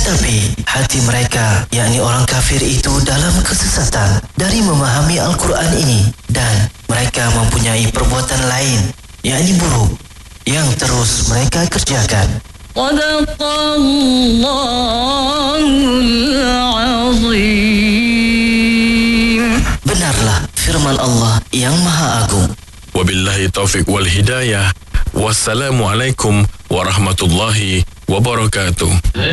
Tetapi hati mereka, yakni orang kafir itu, dalam kesesatan dari memahami Al-Quran ini, dan mereka mempunyai perbuatan lain, yakni buruk, yang terus mereka kerjakan. Sadaqallahul azim. Benarlah firman Allah yang Maha Agung. Wabillahi taufiq wal hidayah. Wassalamualaikum warahmatullahi wabarakatuh.